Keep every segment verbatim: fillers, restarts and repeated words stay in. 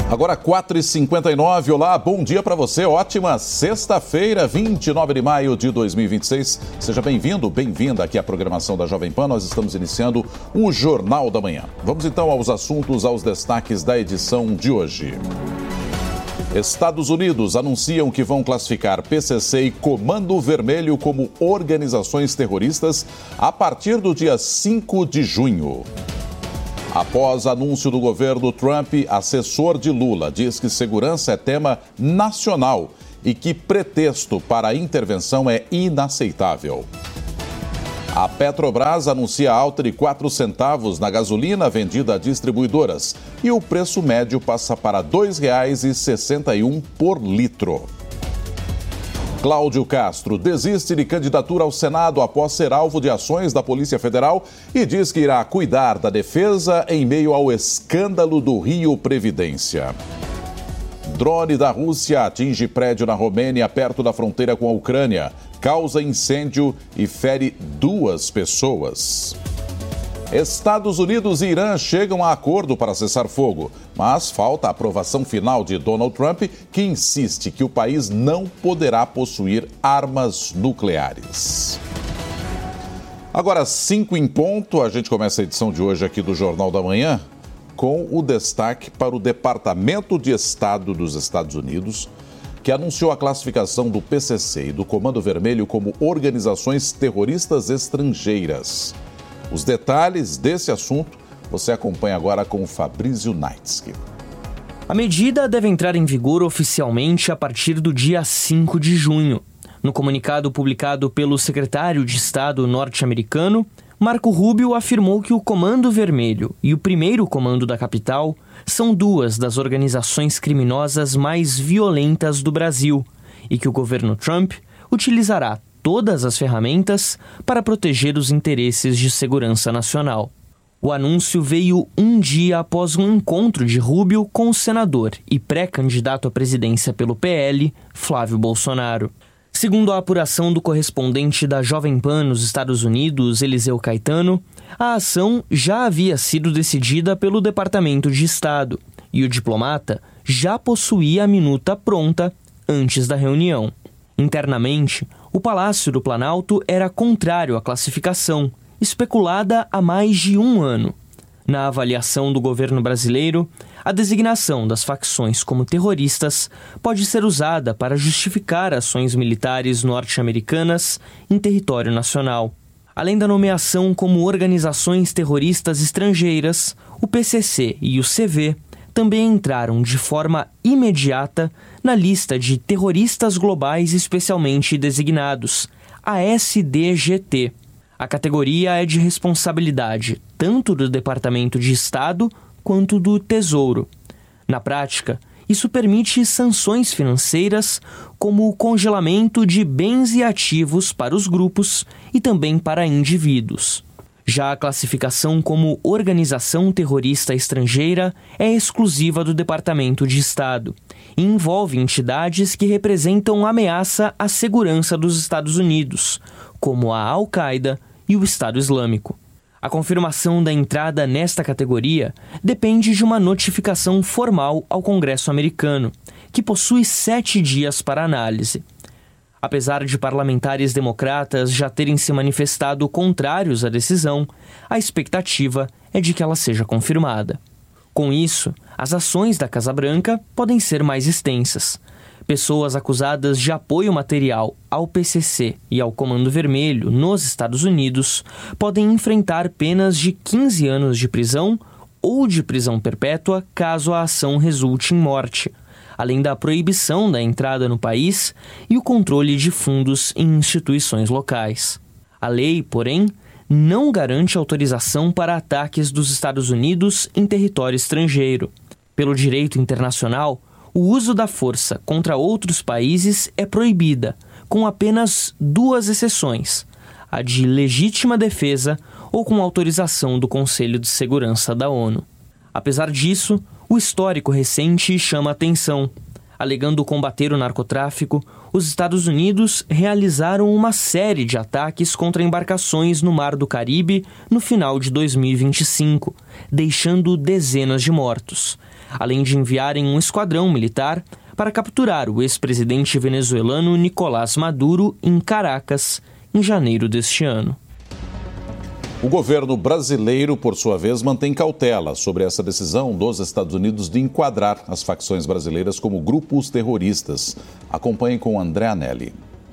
Agora quatro e cinquenta e nove, olá, bom dia para você, ótima sexta-feira, vinte e nove de maio de dois mil e vinte e seis. Seja bem-vindo, bem-vinda aqui à programação da Jovem Pan. Nós estamos iniciando o Jornal da Manhã. Vamos então aos assuntos, aos destaques da edição de hoje. Estados Unidos anunciam que vão classificar P C C e Comando Vermelho como organizações terroristas a partir do dia cinco de junho. Após anúncio do governo Trump, assessor de Lula diz que segurança é tema nacional e que pretexto para a intervenção é inaceitável. A Petrobras anuncia alta de quatro centavos na gasolina vendida a distribuidoras e o preço médio passa para dois reais e sessenta e um centavos por litro. Cláudio Castro desiste de candidatura ao Senado após ser alvo de ações da Polícia Federal e diz que irá cuidar da defesa em meio ao escândalo do Rio Previdência. Drone da Rússia atinge prédio na Romênia, perto da fronteira com a Ucrânia, causa incêndio e fere duas pessoas. Estados Unidos e Irã chegam a acordo para cessar fogo, mas falta a aprovação final de Donald Trump, que insiste que o país não poderá possuir armas nucleares. Agora, cinco em ponto, a gente começa a edição de hoje aqui do Jornal da Manhã com o destaque para o Departamento de Estado dos Estados Unidos, que anunciou a classificação do P C C e do Comando Vermelho como organizações terroristas estrangeiras. Os detalhes desse assunto você acompanha agora com o Fabrício Naitsky. A medida deve entrar em vigor oficialmente a partir do dia cinco de junho. No comunicado publicado pelo secretário de Estado norte-americano, Marco Rubio afirmou que o Comando Vermelho e o Primeiro Comando da Capital são duas das organizações criminosas mais violentas do Brasil e que o governo Trump utilizará todas as ferramentas para proteger os interesses de segurança nacional. O anúncio veio um dia após um encontro de Rubio com o senador e pré-candidato à presidência pelo P L, Flávio Bolsonaro. Segundo a apuração do correspondente da Jovem Pan nos Estados Unidos, Eliseu Caetano, a ação já havia sido decidida pelo Departamento de Estado e o diplomata já possuía a minuta pronta antes da reunião. Internamente, o Palácio do Planalto era contrário à classificação, especulada há mais de um ano. Na avaliação do governo brasileiro, a designação das facções como terroristas pode ser usada para justificar ações militares norte-americanas em território nacional. Além da nomeação como organizações terroristas estrangeiras, o P C C e o C V também entraram de forma imediata na lista de terroristas globais especialmente designados, a S D G T. A categoria é de responsabilidade tanto do Departamento de Estado quanto do Tesouro. Na prática, isso permite sanções financeiras, como o congelamento de bens e ativos para os grupos e também para indivíduos. Já a classificação como organização terrorista estrangeira é exclusiva do Departamento de Estado e envolve entidades que representam ameaça à segurança dos Estados Unidos, como a Al-Qaeda e o Estado Islâmico. A confirmação da entrada nesta categoria depende de uma notificação formal ao Congresso americano, que possui sete dias para análise. Apesar de parlamentares democratas já terem se manifestado contrários à decisão, a expectativa é de que ela seja confirmada. Com isso, as ações da Casa Branca podem ser mais extensas. Pessoas acusadas de apoio material ao P C C e ao Comando Vermelho nos Estados Unidos podem enfrentar penas de quinze anos de prisão ou de prisão perpétua caso a ação resulte em morte, além da proibição da entrada no país e o controle de fundos em instituições locais. A lei, porém, não garante autorização para ataques dos Estados Unidos em território estrangeiro. Pelo direito internacional, o uso da força contra outros países é proibida, com apenas duas exceções, a de legítima defesa ou com autorização do Conselho de Segurança da ONU. Apesar disso, o histórico recente chama atenção. Alegando combater o narcotráfico, os Estados Unidos realizaram uma série de ataques contra embarcações no Mar do Caribe no final de dois mil e vinte e cinco, deixando dezenas de mortos. além de enviarem um esquadrão militar para capturar o ex-presidente venezuelano Nicolás Maduro em Caracas, em janeiro deste ano. O governo brasileiro, por sua vez, mantém cautela sobre essa decisão dos Estados Unidos de enquadrar as facções brasileiras como grupos terroristas. Acompanhe com André Anelli.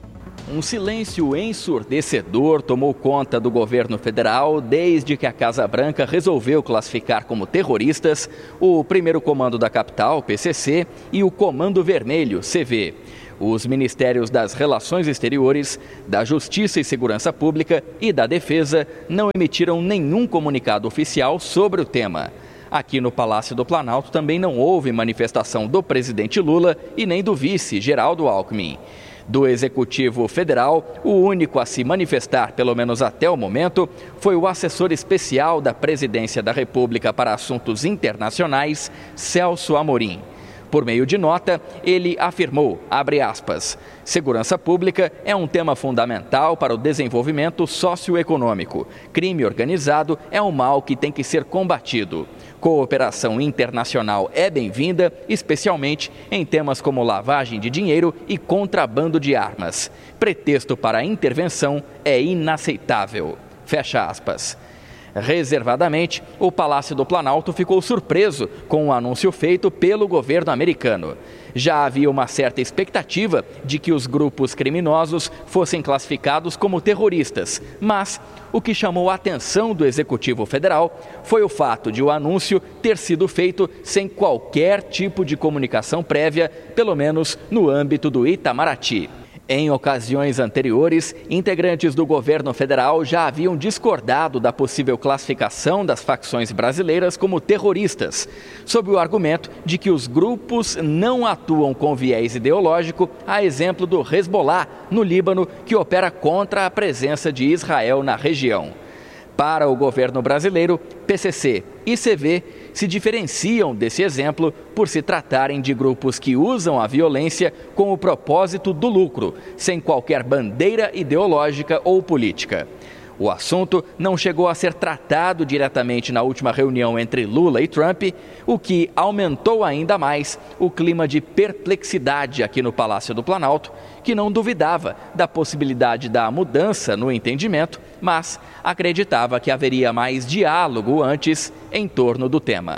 Um silêncio ensurdecedor tomou conta do governo federal desde que a Casa Branca resolveu classificar como terroristas o primeiro comando da capital, P C C, e o Comando Vermelho, C V. Os Ministérios das Relações Exteriores, da Justiça e Segurança Pública e da Defesa não emitiram nenhum comunicado oficial sobre o tema. Aqui no Palácio do Planalto também não houve manifestação do presidente Lula e nem do vice, Geraldo Alckmin. Do Executivo Federal, o único a se manifestar, pelo menos até o momento, foi o assessor especial da Presidência da República para Assuntos Internacionais, Celso Amorim. Por meio de nota, ele afirmou, abre aspas, segurança pública é um tema fundamental para o desenvolvimento socioeconômico. Crime organizado é um mal que tem que ser combatido. Cooperação internacional é bem-vinda, especialmente em temas como lavagem de dinheiro e contrabando de armas. Pretexto para a intervenção é inaceitável. Fecha aspas. Reservadamente, o Palácio do Planalto ficou surpreso com o anúncio feito pelo governo americano. Já havia uma certa expectativa de que os grupos criminosos fossem classificados como terroristas, mas o que chamou a atenção do Executivo Federal foi o fato de o anúncio ter sido feito sem qualquer tipo de comunicação prévia, pelo menos no âmbito do Itamaraty. Em ocasiões anteriores, integrantes do governo federal já haviam discordado da possível classificação das facções brasileiras como terroristas, sob o argumento de que os grupos não atuam com viés ideológico, a exemplo do Hezbollah, no Líbano, que opera contra a presença de Israel na região. Para o governo brasileiro, P C C e C V se diferenciam desse exemplo por se tratarem de grupos que usam a violência com o propósito do lucro, sem qualquer bandeira ideológica ou política. O assunto não chegou a ser tratado diretamente na última reunião entre Lula e Trump, o que aumentou ainda mais o clima de perplexidade aqui no Palácio do Planalto, que não duvidava da possibilidade da mudança no entendimento, mas acreditava que haveria mais diálogo antes em torno do tema.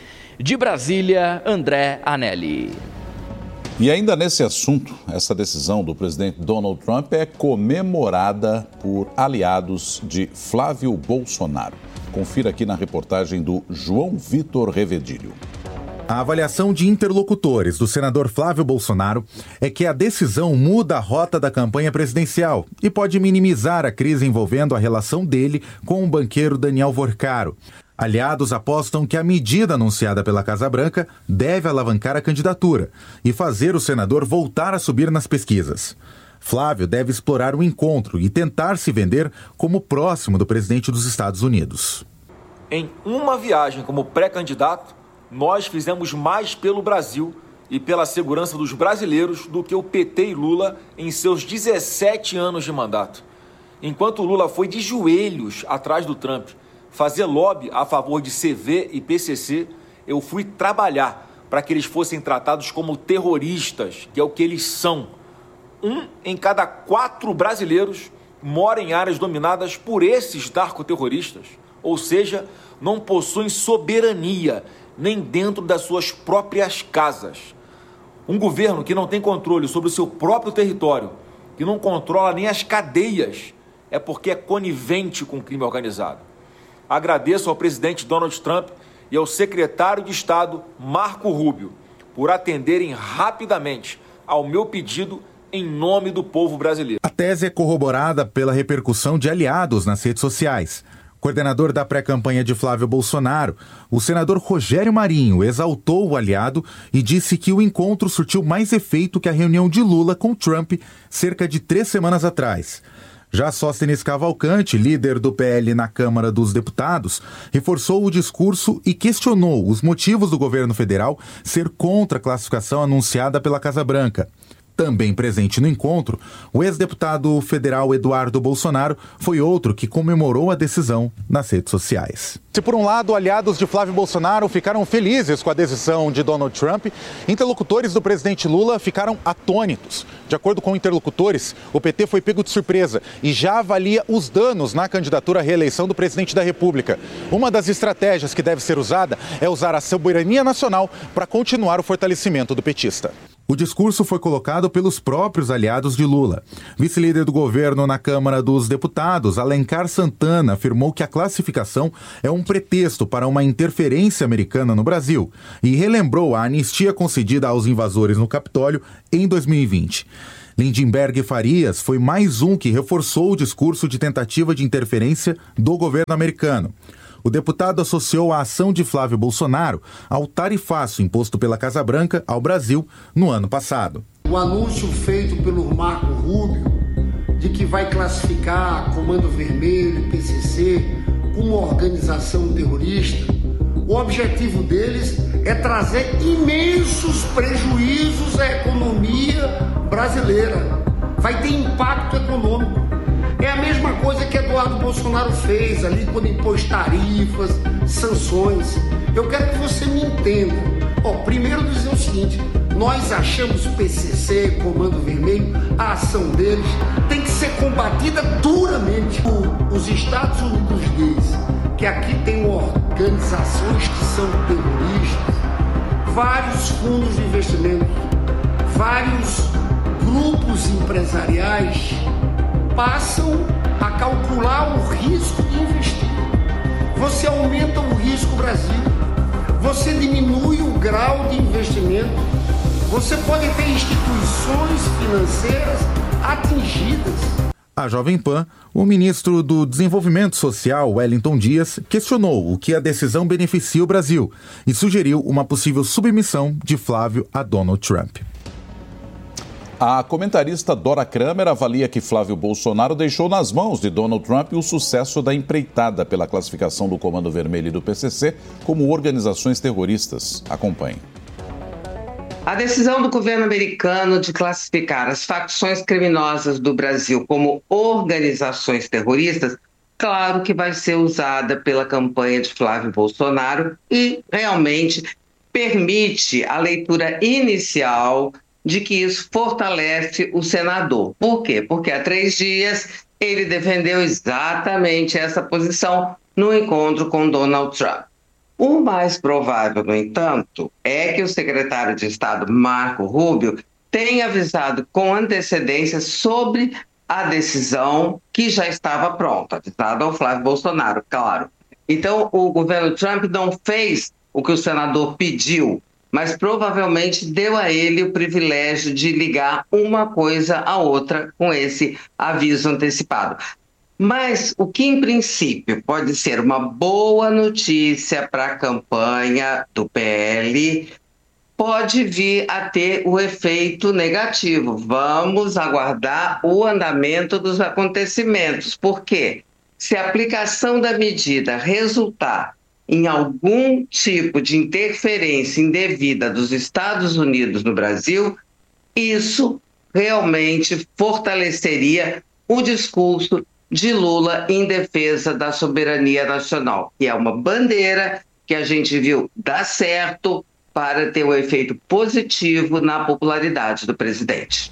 De Brasília, André Anelli. E ainda nesse assunto, essa decisão do presidente Donald Trump é comemorada por aliados de Flávio Bolsonaro. Confira aqui na reportagem do João Vitor Revedilho. A avaliação de interlocutores do senador Flávio Bolsonaro é que a decisão muda a rota da campanha presidencial e pode minimizar a crise envolvendo a relação dele com o banqueiro Daniel Vorcaro. Aliados apostam que a medida anunciada pela Casa Branca deve alavancar a candidatura e fazer o senador voltar a subir nas pesquisas. Flávio deve explorar o encontro e tentar se vender como próximo do presidente dos Estados Unidos. Em uma viagem como pré-candidato, nós fizemos mais pelo Brasil e pela segurança dos brasileiros do que o P T e Lula em seus dezessete anos de mandato. Enquanto Lula foi de joelhos atrás do Trump fazer lobby a favor de C V e P C C, eu fui trabalhar para que eles fossem tratados como terroristas, que é o que eles são. Um em cada quatro brasileiros mora em áreas dominadas por esses narcoterroristas, ou seja, não possuem soberania nem dentro das suas próprias casas. Um governo que não tem controle sobre o seu próprio território, que não controla nem as cadeias, é porque é conivente com o crime organizado. Agradeço ao presidente Donald Trump e ao secretário de Estado Marco Rubio por atenderem rapidamente ao meu pedido em nome do povo brasileiro. A tese é corroborada pela repercussão de aliados nas redes sociais. Coordenador da pré-campanha de Flávio Bolsonaro, o senador Rogério Marinho exaltou o aliado e disse que o encontro surtiu mais efeito que a reunião de Lula com Trump cerca de três semanas atrás. Já Sóstenes Cavalcante, líder do P L na Câmara dos Deputados, reforçou o discurso e questionou os motivos do governo federal ser contra a classificação anunciada pela Casa Branca. Também presente no encontro, o ex-deputado federal Eduardo Bolsonaro foi outro que comemorou a decisão nas redes sociais. Se por um lado, aliados de Flávio Bolsonaro ficaram felizes com a decisão de Donald Trump, interlocutores do presidente Lula ficaram atônitos. De acordo com interlocutores, o P T foi pego de surpresa e já avalia os danos na candidatura à reeleição do presidente da República. Uma das estratégias que deve ser usada é usar a soberania nacional para continuar o fortalecimento do petista. O discurso foi colocado pelos próprios aliados de Lula. Vice-líder do governo na Câmara dos Deputados, Alencar Santana, afirmou que a classificação é um pretexto para uma interferência americana no Brasil e relembrou a anistia concedida aos invasores no Capitólio em dois mil e vinte. Lindenberg Farias foi mais um que reforçou o discurso de tentativa de interferência do governo americano. O deputado associou a ação de Flávio Bolsonaro ao tarifaço imposto pela Casa Branca ao Brasil no ano passado. O anúncio feito pelo Marco Rubio de que vai classificar Comando Vermelho e P C C como organização terrorista, o objetivo deles é trazer imensos prejuízos à economia brasileira. Vai ter impacto econômico. É a mesma coisa que Eduardo Bolsonaro fez ali quando impôs tarifas, sanções. Eu quero que você me entenda. Ó, primeiro dizer o seguinte, nós achamos o P C C, Comando Vermelho, a ação deles tem que ser combatida duramente. O, os Estados Unidos diz que aqui tem organizações que são terroristas, vários fundos de investimento, vários grupos empresariais passam a calcular o risco de investir. Você aumenta o risco Brasil, você diminui o grau de investimento, você pode ter instituições financeiras atingidas. A Jovem Pan, o ministro do Desenvolvimento Social, Wellington Dias, questionou o que a decisão beneficia o Brasil e sugeriu uma possível submissão de Flávio a Donald Trump. A comentarista Dora Kramer avalia que Flávio Bolsonaro deixou nas mãos de Donald Trump o sucesso da empreitada pela classificação do Comando Vermelho e do P C C como organizações terroristas. Acompanhe. A decisão do governo americano de classificar as facções criminosas do Brasil como organizações terroristas, claro que vai ser usada pela campanha de Flávio Bolsonaro e realmente permite a leitura inicial de que isso fortalece o senador. Por quê? Porque há três dias ele defendeu exatamente essa posição no encontro com Donald Trump. O mais provável, no entanto, é que o secretário de Estado, Marco Rubio, tenha avisado com antecedência sobre a decisão que já estava pronta, avisado ao Flávio Bolsonaro, claro. Então, o governo Trump não fez o que o senador pediu, mas provavelmente deu a ele o privilégio de ligar uma coisa à outra com esse aviso antecipado. Mas o que, em princípio, pode ser uma boa notícia para a campanha do P L, pode vir a ter o efeito negativo. Vamos aguardar o andamento dos acontecimentos. Por quê? Se a aplicação da medida resultar em algum tipo de interferência indevida dos Estados Unidos no Brasil, isso realmente fortaleceria o discurso de Lula em defesa da soberania nacional, que é uma bandeira que a gente viu dar certo para ter um efeito positivo na popularidade do presidente.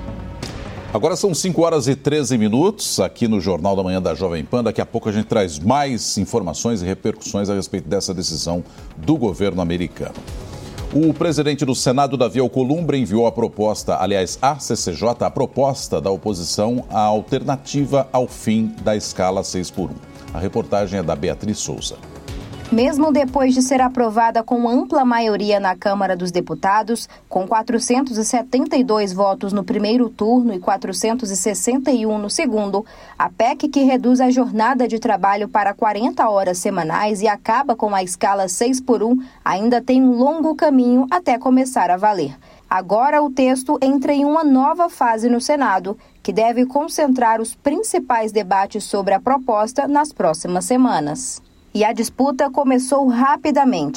Agora são cinco horas e treze minutos aqui no Jornal da Manhã da Jovem Pan. Daqui a pouco a gente traz mais informações e repercussões a respeito dessa decisão do governo americano. O presidente do Senado, Davi Alcolumbre, enviou a proposta, aliás, à C C J, a proposta da oposição à alternativa ao fim da escala seis por um. A reportagem é da Beatriz Souza. Mesmo depois de ser aprovada com ampla maioria na Câmara dos Deputados, com quatrocentos e setenta e dois votos no primeiro turno e quatrocentos e sessenta e um no segundo, a P E C que reduz a jornada de trabalho para quarenta horas semanais e acaba com a escala seis por um ainda tem um longo caminho até começar a valer. Agora o texto entra em uma nova fase no Senado, que deve concentrar os principais debates sobre a proposta nas próximas semanas. E a disputa começou rapidamente.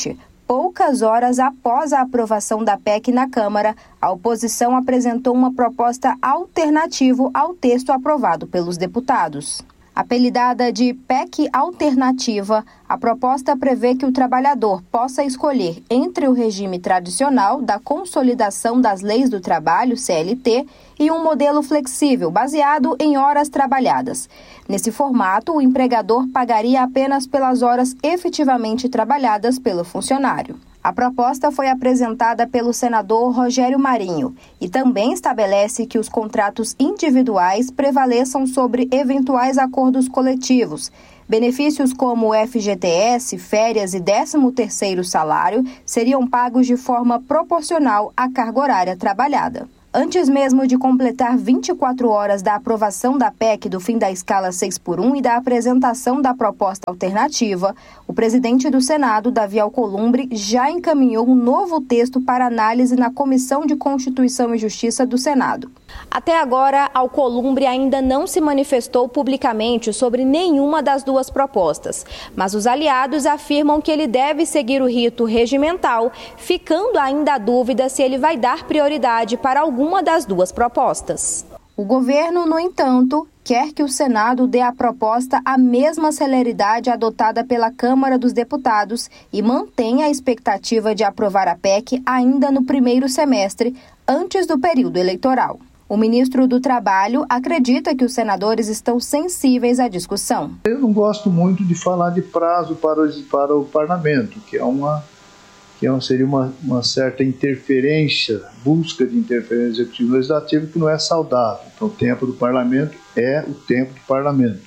poucas horas após a aprovação da P E C na Câmara, a oposição apresentou uma proposta alternativa ao texto aprovado pelos deputados. Apelidada de P E C alternativa, a proposta prevê que o trabalhador possa escolher entre o regime tradicional da Consolidação das Leis do Trabalho, C L T, e um modelo flexível, baseado em horas trabalhadas. Nesse formato, o empregador pagaria apenas pelas horas efetivamente trabalhadas pelo funcionário. A proposta foi apresentada pelo senador Rogério Marinho e também estabelece que os contratos individuais prevaleçam sobre eventuais acordos coletivos. Benefícios como o F G T S, férias e décimo terceiro salário seriam pagos de forma proporcional à carga horária trabalhada. Antes mesmo de completar vinte e quatro horas da aprovação da P E C do fim da escala seis por um e da apresentação da proposta alternativa, o presidente do Senado, Davi Alcolumbre, já encaminhou um novo texto para análise na Comissão de Constituição e Justiça do Senado. Até agora, Alcolumbre ainda não se manifestou publicamente sobre nenhuma das duas propostas, mas os aliados afirmam que ele deve seguir o rito regimental, ficando ainda a dúvida se ele vai dar prioridade para alguma das duas propostas. O governo, no entanto, quer que o Senado dê à proposta a mesma celeridade adotada pela Câmara dos Deputados e mantenha a expectativa de aprovar a P E C ainda no primeiro semestre, antes do período eleitoral. O ministro do Trabalho acredita que os senadores estão sensíveis à discussão. Eu não gosto muito de falar de prazo para o, para o parlamento, que é uma, que é uma, seria uma, uma certa interferência, busca de interferência executiva legislativa que não é saudável. Então, o tempo do parlamento é o tempo do parlamento.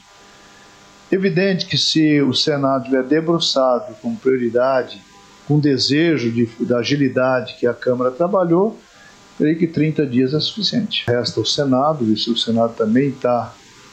Evidente que se o Senado tiver debruçado com prioridade, com desejo de, da agilidade que a Câmara trabalhou, creio que trinta dias é suficiente. Resta o Senado, e se o Senado também está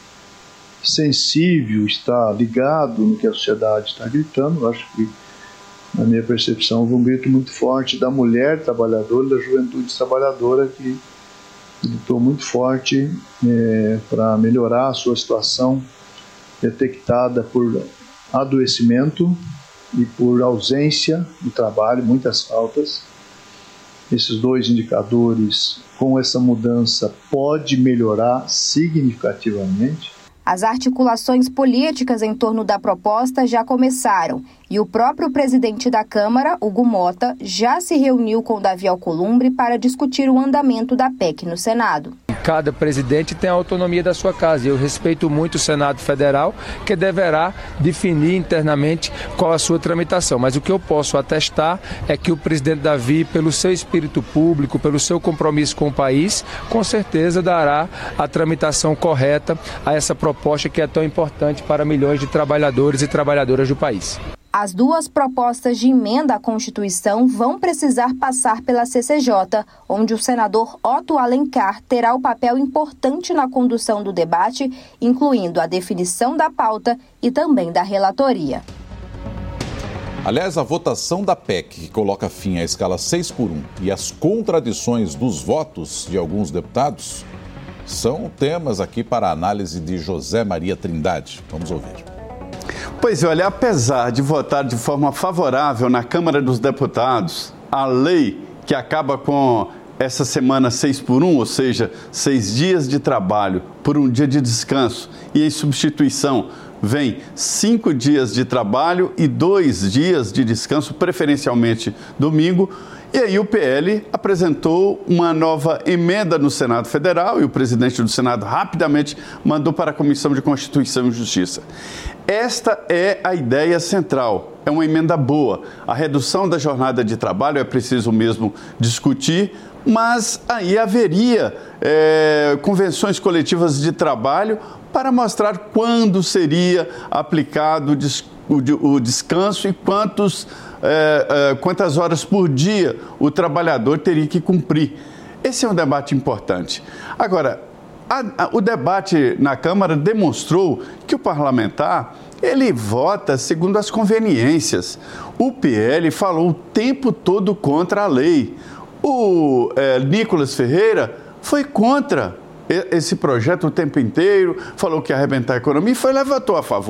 sensível, está ligado no que a sociedade está gritando, acho que, na minha percepção, houve um grito muito forte da mulher trabalhadora, da juventude trabalhadora, que gritou muito forte é, para melhorar a sua situação detectada por adoecimento e por ausência do trabalho, muitas faltas. Esses dois indicadores, com essa mudança, pode melhorar significativamente. As articulações políticas em torno da proposta já começaram e o próprio presidente da Câmara, Hugo Mota, já se reuniu com Davi Alcolumbre para discutir o andamento da P E C no Senado. Cada presidente tem a autonomia da sua casa e eu respeito muito o Senado Federal, que deverá definir internamente qual a sua tramitação. Mas o que eu posso atestar é que o presidente Davi, pelo seu espírito público, pelo seu compromisso com o país, com certeza dará a tramitação correta a essa proposta que é tão importante para milhões de trabalhadores e trabalhadoras do país. As duas propostas de emenda à Constituição vão precisar passar pela C C J, onde o senador Otto Alencar terá o papel importante na condução do debate, incluindo a definição da pauta e também da relatoria. Aliás, a votação da P E C, que coloca fim à escala seis por um, e as contradições dos votos de alguns deputados são temas aqui para a análise de José Maria Trindade. Vamos ouvir. Pois é, olha, apesar de votar de forma favorável na Câmara dos Deputados, a lei que acaba com essa semana seis por um, ou seja, seis dias de trabalho por um dia de descanso, e em substituição vem cinco dias de trabalho e dois dias de descanso, preferencialmente domingo. E aí o P L apresentou uma nova emenda no Senado Federal e o presidente do Senado rapidamente mandou para a Comissão de Constituição e Justiça. Esta é a ideia central, é uma emenda boa. A redução da jornada de trabalho é preciso mesmo discutir, mas aí haveria é, convenções coletivas de trabalho para mostrar quando seria aplicado o descanso e quantos, é, é, quantas horas por dia o trabalhador teria que cumprir. Esse é um debate importante. Agora, a, a, o debate na Câmara demonstrou que o parlamentar, ele vota segundo as conveniências. O P L falou o tempo todo contra a lei. O é, Nicolas Ferreira foi contra esse projeto o tempo inteiro, falou que ia arrebentar a economia e foi lá e votou a favor.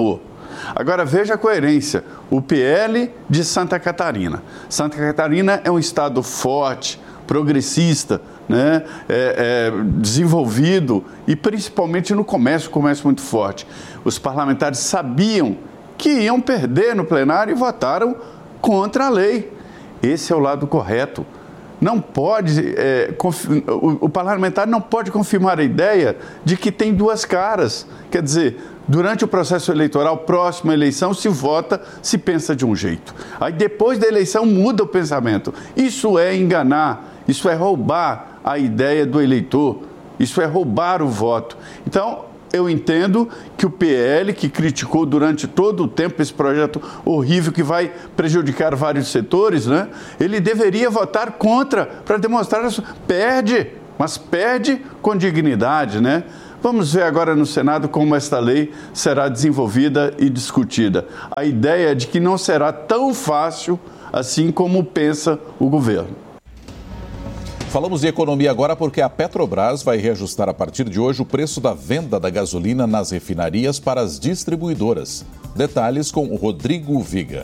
Agora veja a coerência, o P L de Santa Catarina. Santa Catarina é um estado forte, progressista, né? é, é, desenvolvido e principalmente no comércio, comércio muito forte. Os parlamentares sabiam que iam perder no plenário e votaram contra a lei. Esse é o lado correto. Não pode, é, o, o parlamentar não pode confirmar a ideia de que tem duas caras. Quer dizer, durante o processo eleitoral, próxima eleição, se vota, se pensa de um jeito. Aí depois da eleição muda o pensamento. Isso é enganar, isso é roubar a ideia do eleitor, isso é roubar o voto. Então, eu entendo que o P L, que criticou durante todo o tempo esse projeto horrível que vai prejudicar vários setores, né? Ele deveria votar contra para demonstrar isso. Perde, mas perde com dignidade, né? Vamos ver agora no Senado como esta lei será desenvolvida e discutida. A ideia é de que não será tão fácil assim como pensa o governo. Falamos de economia agora porque a Petrobras vai reajustar a partir de hoje o preço da venda da gasolina nas refinarias para as distribuidoras. Detalhes com o Rodrigo Viga.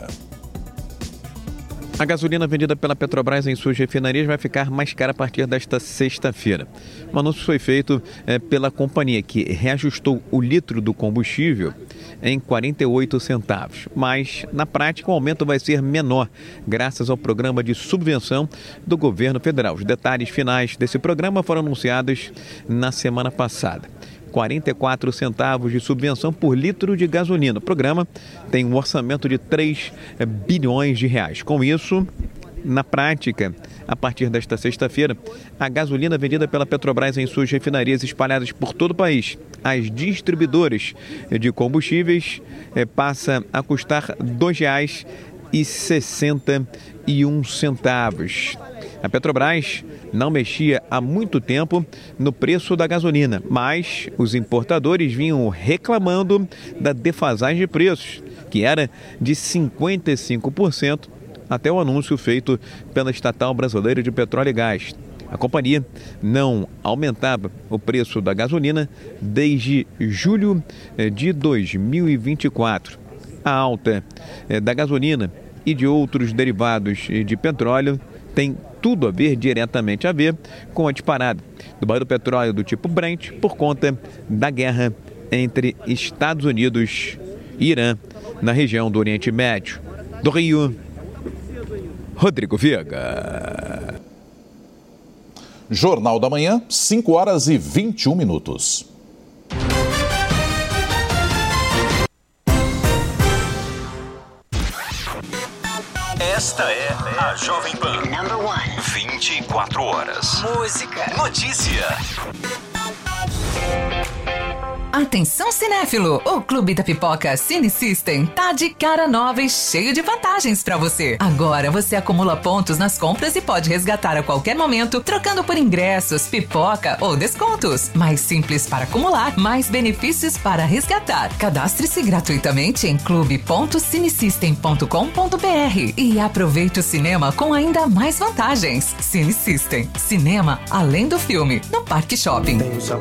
A gasolina vendida pela Petrobras em suas refinarias vai ficar mais cara a partir desta sexta-feira. O anúncio foi feito é, pela companhia, que reajustou o litro do combustível em quarenta e oito centavos. Mas, na prática, o aumento vai ser menor, graças ao programa de subvenção do governo federal. Os detalhes finais desse programa foram anunciados na semana passada. quarenta e quatro centavos de subvenção por litro de gasolina. O programa tem um orçamento de três bilhões de reais. Com isso, na prática, a partir desta sexta-feira, a gasolina vendida pela Petrobras em suas refinarias espalhadas por todo o país, as distribuidoras de combustíveis, passa a custar dois reais e sessenta e um centavos. A Petrobras não mexia há muito tempo no preço da gasolina, mas os importadores vinham reclamando da defasagem de preços, que era de cinquenta e cinco por cento até o anúncio feito pela Estatal Brasileira de Petróleo e Gás. A companhia não aumentava o preço da gasolina desde julho de dois mil e vinte e quatro. A alta da gasolina e de outros derivados de petróleo tem tudo a ver, diretamente a ver, com a disparada do barril do petróleo do tipo Brent por conta da guerra entre Estados Unidos e Irã na região do Oriente Médio. Do Rio, Rodrigo Viga. Jornal da Manhã, cinco horas e vinte e um minutos. Esta é a Jovem Pan. vinte e quatro horas. Música. Notícia. Atenção cinéfilo, o Clube da Pipoca Cine System tá de cara nova e cheio de vantagens pra você. Agora você acumula pontos nas compras e pode resgatar a qualquer momento, trocando por ingressos, pipoca ou descontos. Mais simples para acumular, mais benefícios para resgatar. Cadastre-se gratuitamente em clube ponto cinesystem ponto com ponto br e aproveite o cinema com ainda mais vantagens. Cine System, cinema além do filme, no Parque Shopping.